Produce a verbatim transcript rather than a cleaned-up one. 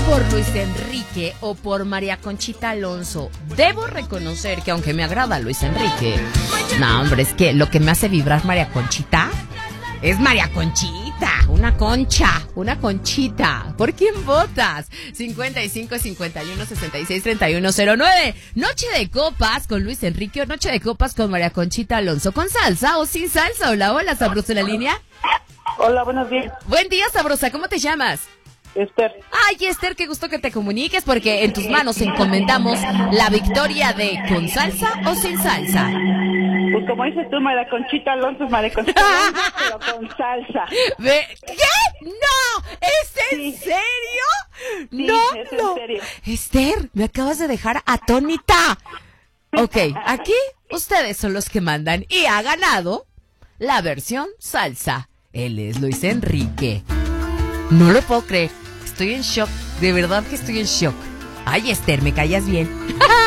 por Luis Enrique o por María Conchita Alonso. Debo reconocer que aunque me agrada Luis Enrique, no, hombre, es que lo que me hace vibrar María Conchita es María Conchita, una concha, una conchita. ¿Por quién votas? cincuenta y cinco, cincuenta y uno, sesenta y seis, treinta y uno, cero nueve. Noche de copas con Luis Enrique o noche de copas con María Conchita Alonso. ¿Con salsa o sin salsa? Hola, hola, sabrosa en la línea. Hola, buenos días. Buen día, sabrosa. ¿Cómo te llamas? Esther. Ay, Esther, qué gusto que te comuniques porque en tus manos encomendamos la victoria de ¿con salsa o sin salsa? Pues como dices tú, María Conchita Alonso, María Conchita Alonso, pero con salsa. ¿Ve? ¿Qué? ¡No! ¿Es en Sí. serio? Sí, no, es en no. serio. Esther, me acabas de dejar atónita. Ok, aquí ustedes son los que mandan y ha ganado la versión salsa. Él es Luis Enrique. No lo puedo creer. Estoy en shock. De verdad que estoy en shock. Ay, Esther, me callas bien.